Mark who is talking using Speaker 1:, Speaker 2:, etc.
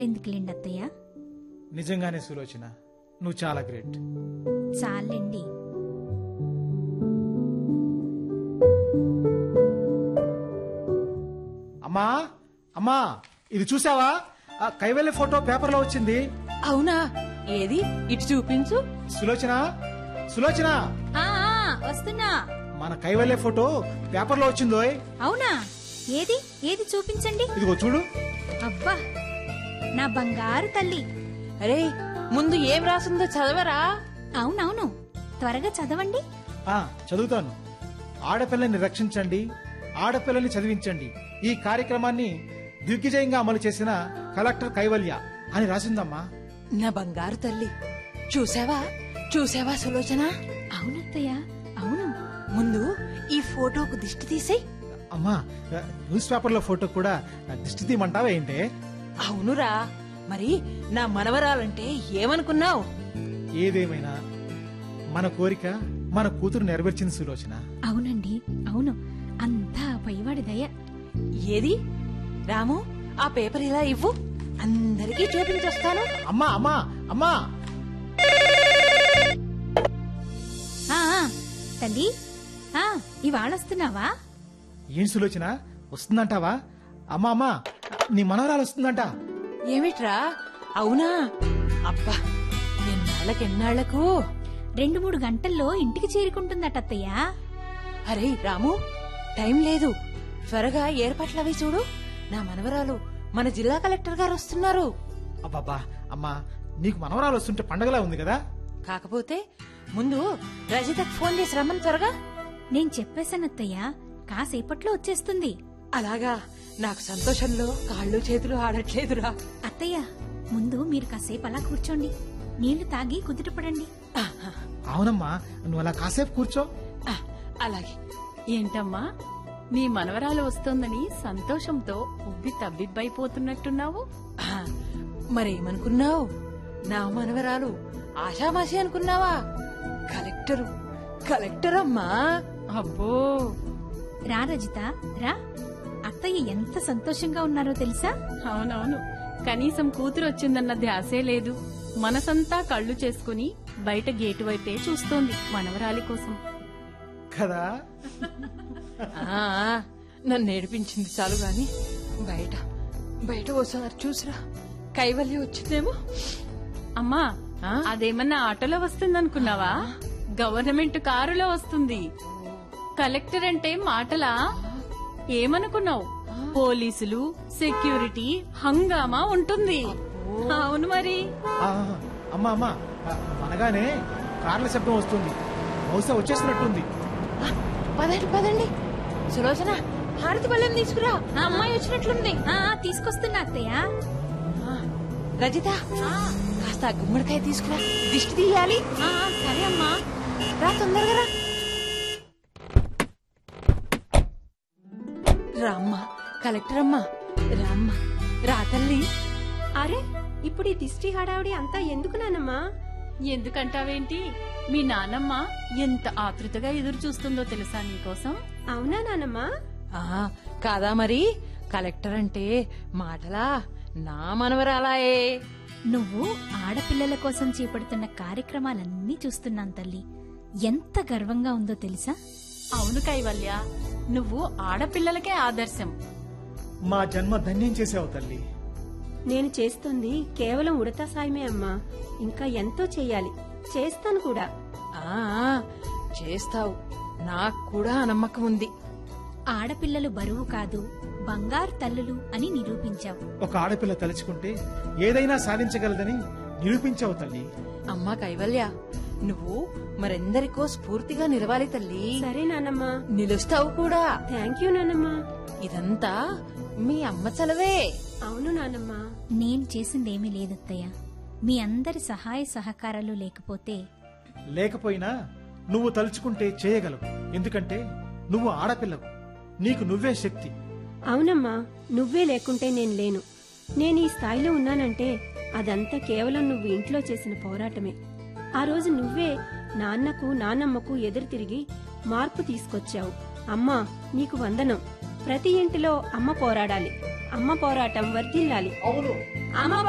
Speaker 1: ఎందుకులేండి అత్తయ్య.
Speaker 2: నిజంగానే సులోచన, నువ్వు చాలా గ్రేట్.
Speaker 1: చాలండి.
Speaker 2: అమ్మా అమ్మా, ఇది చూసావా? ఆ కైవల్య ఫోటో పేపర్లో వచ్చింది.
Speaker 3: అవునా? ఏది ఇటు చూపించు.
Speaker 2: సులోచన, సులోచన,
Speaker 1: ఆ వస్తున్నా.
Speaker 2: మన కైవల్య ఫోటో పేపర్లో వచ్చిందోయ్.
Speaker 1: అవునా? ఏది ఏది చూపించండి.
Speaker 2: ఇదిగో చూడు.
Speaker 1: అబ్బా, నా బంగారు తల్లి.
Speaker 3: అరే, ముందు ఏం రాసిందో చదవరా?
Speaker 1: అవునవును, త్వరగా చదవండి.
Speaker 2: చదువుతాను. ఆడపిల్లని రక్షించండి, ఆడపిల్లని చదివించండి. ఈ కార్యక్రమాన్ని దిగ్విజయంగా అమలు చేసిన కలెక్టర్ కైవల్య అని రాసిందమ్మా.
Speaker 3: నా బంగారు తల్లి, చూసావా చూసావా సులోచన?
Speaker 1: అవునత్తయ్య, అవును.
Speaker 3: ముందు ఈ ఫోటోకు దిష్టి తీసేయ్.
Speaker 2: అమ్మా, న్యూస్ పేపర్లో ఫోటో కూడా దిష్టి తీయమంటావా ఏంటే?
Speaker 3: అవునురా, మరి నా మనవరాలంటే ఏమనుకున్నావు?
Speaker 2: ఏదేమైనా మన కోరిక మన కూతురు నెరవేర్చింది సులోచన.
Speaker 1: అవునండి, అవును. అంతా పైవాడి దయ.
Speaker 3: ఏది రాము, ఆ పేపర్ ఇలా ఇవ్వు, అందరికీ చూపించొస్తాను.
Speaker 2: అమ్మా అమ్మా అమ్మా,
Speaker 1: తల్లి, ఇవాళొస్తున్నావా?
Speaker 2: ఏం సులోచన, వస్తుందంటావా? అమ్మా అమ్మా, నీ మనవరాలు వస్తుందంట.
Speaker 3: ఏమిట్రా? అవునా? అబ్బా, ఎన్నాళ్లకు
Speaker 1: 2-3 గంటల్లో ఇంటికి చేరుకుంటుందట అత్తయ్య.
Speaker 3: అరే రాము, టైం లేదు, త్వరగా ఏర్పాట్లవి చూడు. నా మనవరాలు మన జిల్లా కలెక్టర్ గారు వస్తున్నారు.
Speaker 2: అబ్బాబా, అమ్మా, నీకు మనవరాలు వస్తుంటే పండగలా ఉంది కదా.
Speaker 3: కాకపోతే ముందు రజితకు ఫోన్ చేసి రమ్మని త్వరగా.
Speaker 1: నేను చెప్పేశానత్తయ్య, కాసేపట్లో వచ్చేస్తుంది.
Speaker 3: అలాగా? నాకు సంతోషంలో కాళ్ళు చేతులు ఆడట్లేదురా.
Speaker 1: అత్తయ్య, ముందు మీరు కాసేపు అలా కూర్చోండి, నీళ్లు తాగి కుదుటపడండి.
Speaker 2: అవునమ్మా, నువ్వు అలా కాసేపు కూర్చో.
Speaker 3: అలాగే.
Speaker 4: ఏంటమ్మా, నీ మనవరాలు వస్తోందని సంతోషంతో ఉబ్బి తబ్బిబ్బైపోతున్నట్టున్నావు?
Speaker 3: మరేమనుకున్నావు? నా మనవరాలు ఆషామాషి అనుకున్నావా? కలెక్టర్ అమ్మా.
Speaker 4: అబ్బో,
Speaker 1: రా రజిత, రా. అత్తయ్య ఎంత సంతోషంగా ఉన్నారో తెలుసా?
Speaker 4: అవునవును, కనీసం కూతురు వచ్చిందన్న ధ్యాసే లేదు. మనసంతా కళ్ళు చేసుకుని బయట గేటు వైపే చూస్తోంది మనవరాలి కోసం
Speaker 2: కదా.
Speaker 3: నన్ను ఏడిపించింది చాలు గాని, బయట ఓసారి చూసిరా, కైవల్య వచ్చిందేమో.
Speaker 4: అమ్మా, అదేమన్నా ఆటోలో వస్తుందనుకున్నావా? గవర్నమెంట్ కారులో వస్తుంది. కలెక్టర్ అంటే మాటలా? ఏమనుకున్నావు? పోలీసులు, సెక్యూరిటీ, హంగామా ఉంటుంది. అవును మరి.
Speaker 2: అమ్మా అమ్మా, అనగానే కార్ల శబ్దం వస్తుంది, బహుశా వచ్చేసినట్టుంది.
Speaker 3: పదండి. సులోచన, హారతి బళ్ళం తీసుకురా, అమ్మాయి వచ్చినట్లుంది.
Speaker 1: తీసుకొస్తున్నా అత్తయ్య.
Speaker 3: రజిత, కాస్త గుమ్మడికాయ తీసుకురా, దిష్టి తీయాలి.
Speaker 1: సరే అమ్మా,
Speaker 3: రా తొందరగా రా. రామ్మ, కలెక్టర్ అమ్మా, రామ్మ, రా తల్లి.
Speaker 5: అరే, ఇప్పుడు ఈ దిష్టి హడావుడి అంతా ఎందుకు నానమ్మా?
Speaker 4: ఎందుకంటావేంటి? మీ నానమ్మ ఎంత ఆతృతగా ఎదురు చూస్తుందో తెలుసా నీకోసం?
Speaker 5: అవునా నానమ్మా?
Speaker 3: కాదా మరి? కలెక్టర్ అంటే మాటలా? నా మనవరాలాయే.
Speaker 1: నువ్వు ఆడపిల్లల కోసం చేపడుతున్న కార్యక్రమాలన్నీ చూస్తున్నాను తల్లి. ఎంత గర్వంగా ఉందో తెలుసా?
Speaker 4: అవును కైవల్య, నువ్వు ఆడపిల్లలకే ఆదర్శం.
Speaker 2: మా జన్మ ధన్యం చేసావు తల్లి.
Speaker 5: నేను చేస్తుంది కేవలం ఉడతా సాయమే అమ్మా. ఇంకా ఎంతో చెయ్యాలి, చేస్తాను కూడా.
Speaker 3: చేస్తావు, నాకు కూడా నమ్మకం ఉంది.
Speaker 1: ఆడపిల్లలు బరువు కాదు, బంగారు తల్లులు అని నిరూపించావు.
Speaker 2: ఒక ఆడపిల్ల తలుచుకుంటే ఏదైనా సాధించగలదని నిరూపించావు తల్లి.
Speaker 3: అమ్మా కైవల్య, నువ్వు మరెందరికో స్ఫూర్తిగా నిలవాలి తల్లి.
Speaker 5: సరే నానమ్మా,
Speaker 3: నిలుస్తావు కూడా.
Speaker 5: థ్యాంక్ యూ నానమ్మా.
Speaker 3: ఇదంతా మీ అమ్మ చలవే.
Speaker 5: అవును నానమ్మా.
Speaker 1: నేను చేసిందేమీ లేదత్తయ్య. మీ అందరి సహాయ సహకారాలు
Speaker 2: లేకపోయినా నువ్వు తలుచుకుంటే చేయగలవు. ఎందుకంటే నువ్వు ఆడపిల్లవు, నీకు నువ్వే శక్తి.
Speaker 5: అవునమ్మా, నువ్వే లేకుంటే నేను లేను. నేను ఈ స్థాయిలో ఉన్నానంటే అదంతా కేవలం నువ్వు ఇంట్లో చేసిన పోరాటమే. ఆ రోజు నువ్వే నాన్నకు నాన్నమ్మకు ఎదురు తిరిగి మార్పు తీసుకొచ్చావు. అమ్మా, నీకు వందనం. ప్రతి ఇంటిలో అమ్మ పోరాడాలి, అమ్మ పోరాటం వర్ధిల్లాలి.
Speaker 2: అవును,
Speaker 5: అమ్మ